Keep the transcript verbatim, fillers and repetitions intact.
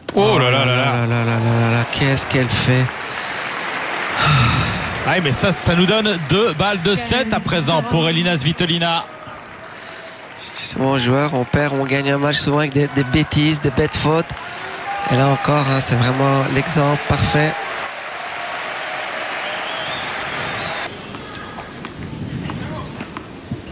Oh là là là là là là là là là, qu'est-ce qu'elle fait? Ah, mais ça, ça nous donne deux balles de sept à présent pour Elina Svitolina. Souvent, aux joueurs, on perd, on gagne un match souvent avec des, des bêtises, des bêtes fautes. Et là encore, hein, c'est vraiment l'exemple parfait